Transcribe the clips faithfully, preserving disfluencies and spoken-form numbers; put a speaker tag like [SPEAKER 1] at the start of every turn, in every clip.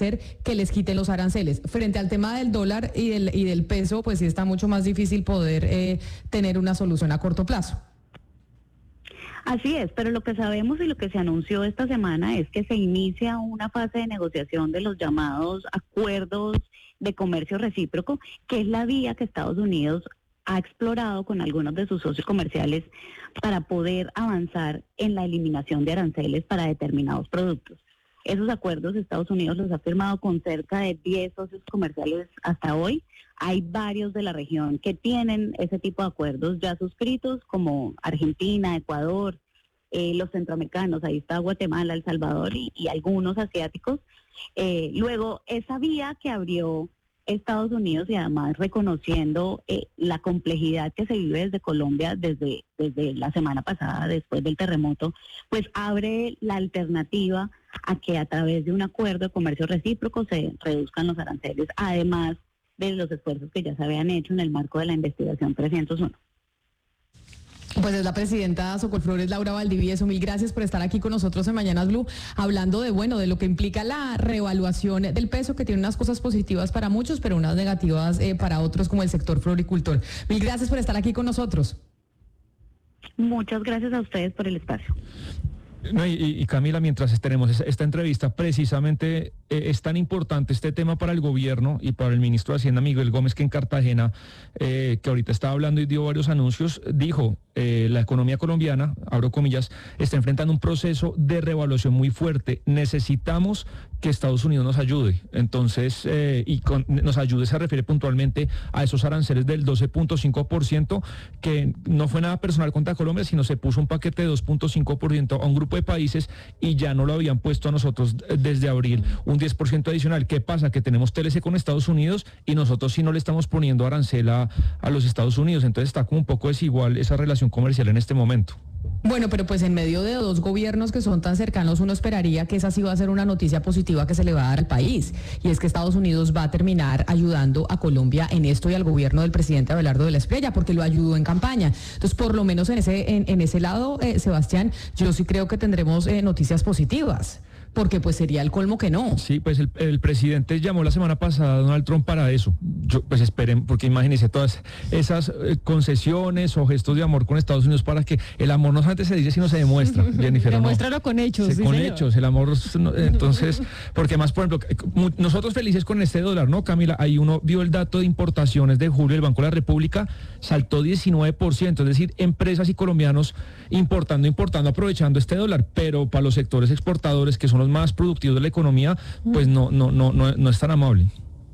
[SPEAKER 1] ser que les quiten los aranceles. Frente al tema del dólar y del, y del peso, pues sí está mucho más difícil poder eh, tener una solución a corto plazo.
[SPEAKER 2] Así es, pero lo que sabemos y lo que se anunció esta semana es que se inicia una fase de negociación de los llamados acuerdos de comercio recíproco, que es la vía que Estados Unidos ha explorado con algunos de sus socios comerciales para poder avanzar en la eliminación de aranceles para determinados productos. Esos acuerdos Estados Unidos los ha firmado con cerca de diez socios comerciales hasta hoy. Hay varios de la región que tienen ese tipo de acuerdos ya suscritos, como Argentina, Ecuador, eh, los centroamericanos, ahí está Guatemala, El Salvador y, y algunos asiáticos. Eh, luego, esa vía que abrió Estados Unidos y además reconociendo eh, la complejidad que se vive desde Colombia desde, desde la semana pasada, después del terremoto, pues abre la alternativa a que a través de un acuerdo de comercio recíproco se reduzcan los aranceles, además de los esfuerzos que ya se habían hecho en el marco de la investigación trescientos uno.
[SPEAKER 1] Pues es la presidenta Socolflores Laura Valdivieso. Mil gracias por estar aquí con nosotros en Mañanas Blue, hablando de, bueno, de lo que implica la reevaluación del peso, que tiene unas cosas positivas para muchos, pero unas negativas eh, para otros, como el sector floricultor. Mil gracias por estar aquí con nosotros.
[SPEAKER 2] Muchas gracias a ustedes por el espacio.
[SPEAKER 3] No, y, y Camila, mientras tenemos esta, esta entrevista, precisamente eh, es tan importante este tema para el gobierno y para el ministro de Hacienda, Miguel Gómez, que en Cartagena, eh, que ahorita estaba hablando y dio varios anuncios, dijo, eh, la economía colombiana, abro comillas, está enfrentando un proceso de revaluación muy fuerte. Necesitamos que Estados Unidos nos ayude. Entonces, eh, y con, nos ayude se refiere puntualmente a esos aranceles del doce punto cinco por ciento, que no fue nada personal contra Colombia, sino se puso un paquete de dos punto cinco por ciento a un grupo de países y ya no lo habían puesto a nosotros desde abril, un diez por ciento adicional. ¿Qué pasa? Que tenemos T L C con Estados Unidos y nosotros sí no le estamos poniendo arancel a, a los Estados Unidos. Entonces está como un poco desigual esa relación comercial en este momento.
[SPEAKER 1] Bueno, pero pues en medio de dos gobiernos que son tan cercanos, uno esperaría que esa sí va a ser una noticia positiva que se le va a dar al país. Y es que Estados Unidos va a terminar ayudando a Colombia en esto y al gobierno del presidente Abelardo de la Espriella, porque lo ayudó en campaña. Entonces, por lo menos en ese, en, en ese lado, eh, Sebastián, yo sí creo que tendremos eh, noticias positivas. Porque pues sería el colmo que no.
[SPEAKER 3] Sí, pues el, el presidente llamó la semana pasada a Donald Trump para eso. Yo, pues esperen, porque imagínense todas esas eh, concesiones o gestos de amor con Estados Unidos, para que el amor no solamente se dice, sino se demuestra, Jennifer.
[SPEAKER 1] Demuéstralo
[SPEAKER 3] no.
[SPEAKER 1] con hechos.
[SPEAKER 3] Sí,
[SPEAKER 1] sí,
[SPEAKER 3] con
[SPEAKER 1] señor.
[SPEAKER 3] hechos, el amor, entonces, porque más, por ejemplo, nosotros felices con este dólar, ¿no, Camila? Ahí uno vio el dato de importaciones de julio del Banco de la República, saltó diecinueve por ciento, es decir, empresas y colombianos importando, importando, aprovechando este dólar, pero para los sectores exportadores, que son los más productivos de la economía, pues no, no, no, no, no es tan amable.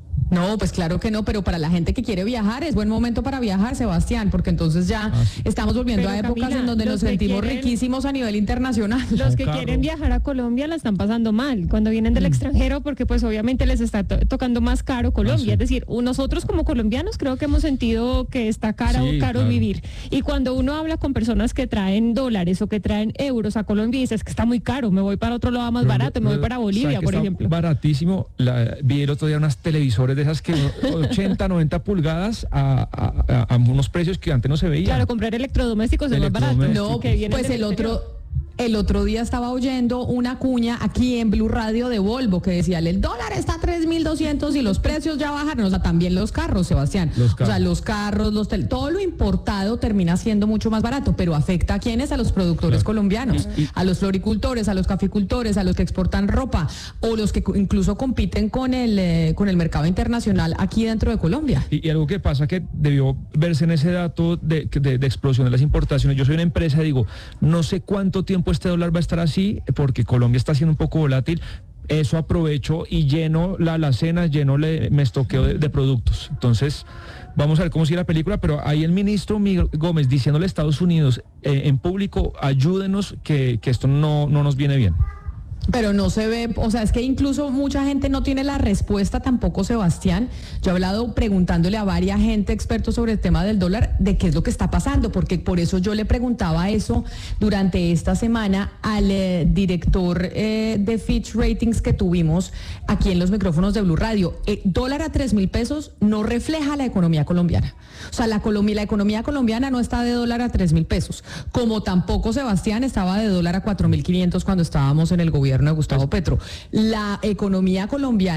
[SPEAKER 1] No, pues claro que no, pero para la gente que quiere viajar es buen momento para viajar, Sebastián, porque entonces ya ah, sí. estamos volviendo
[SPEAKER 4] pero,
[SPEAKER 1] a épocas
[SPEAKER 4] Camila,
[SPEAKER 1] en donde nos sentimos quieren, riquísimos a nivel internacional.
[SPEAKER 4] Los que quieren viajar a Colombia la están pasando mal cuando vienen del mm. extranjero, porque pues obviamente les está to- tocando más caro Colombia. Ah, sí. Es decir, nosotros como colombianos creo que hemos sentido que está caro, sí, caro claro. vivir. Y cuando uno habla con personas que traen dólares o que traen euros a Colombia y dices que está muy caro, me voy para otro lado más pero, barato, me voy para Bolivia, por ejemplo.
[SPEAKER 3] Baratísimo. La, vi el otro día unas televisores de esas que ochenta, noventa pulgadas a, a, a unos precios que antes no se veían.
[SPEAKER 4] Claro, comprar electrodomésticos es más barato.
[SPEAKER 1] No, que pues el otro... El otro día estaba oyendo una cuña aquí en Blue Radio de Volvo que decía, el dólar está a tres mil doscientos y los precios ya bajaron. O sea, también los carros, Sebastián.
[SPEAKER 3] Los carros.
[SPEAKER 1] O sea, los carros, los tel- todo lo importado termina siendo mucho más barato, pero afecta a quiénes, a los productores claro. colombianos, y, y, a los floricultores, a los caficultores, a los que exportan ropa o los que incluso compiten con el, eh, con el mercado internacional aquí dentro de Colombia.
[SPEAKER 3] Y, y algo que pasa que debió verse en ese dato de, de, de explosión de las importaciones. Yo soy una empresa y digo, no sé cuánto tiempo este dólar va a estar así, porque Colombia está siendo un poco volátil. Eso aprovecho y lleno la alacena, lleno, le, me estoqueo de, de productos. Entonces, vamos a ver cómo sigue la película, pero ahí el ministro Miguel Gómez diciéndole a Estados Unidos eh, en público, ayúdenos, que, que esto no, no nos viene bien.
[SPEAKER 1] Pero no se ve, o sea, es que incluso mucha gente no tiene la respuesta tampoco, Sebastián. Yo he hablado preguntándole a varias gente expertos sobre el tema del dólar, de qué es lo que está pasando, porque por eso yo le preguntaba eso durante esta semana al eh, director eh, de Fitch Ratings que tuvimos aquí en los micrófonos de Blue Radio. El dólar a tres mil pesos no refleja la economía colombiana. O sea, la, Colombia, la economía colombiana no está de dólar a tres mil pesos, como tampoco, Sebastián, estaba de dólar a cuatro mil quinientos cuando estábamos en el gobierno de Gustavo Petro. La economía colombiana